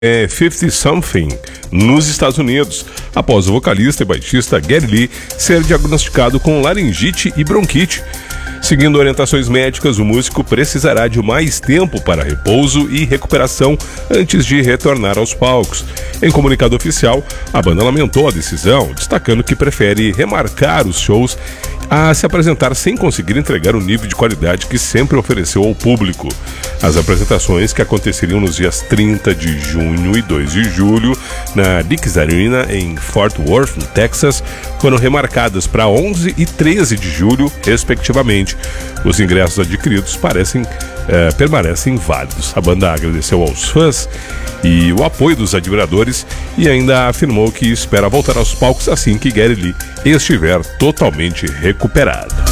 50 Something, nos Estados Unidos, após o vocalista e baixista Geddy Lee ser diagnosticado com laringite e bronquite. Seguindo orientações médicas, o músico precisará de mais tempo para repouso e recuperação antes de retornar aos palcos. Em comunicado oficial, a banda lamentou a decisão, destacando que prefere remarcar os shows a se apresentar sem conseguir entregar o nível de qualidade que sempre ofereceu ao público. As apresentações, que aconteceriam nos dias 30 de junho e 2 de julho na Dickies Arena em Fort Worth, no Texas, foram remarcadas para 11 e 13 de julho, respectivamente. Os ingressos adquiridos permanecem válidos. A banda agradeceu aos fãs e o apoio dos admiradores e ainda afirmou que espera voltar aos palcos assim que Geddy Lee estiver totalmente recuperado.